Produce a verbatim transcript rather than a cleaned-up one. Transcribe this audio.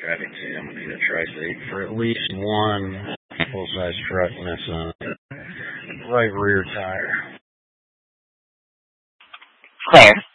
traffic jam. I'm going to need a tri-state for at least one full-size truck and that's on right rear tire. Clear.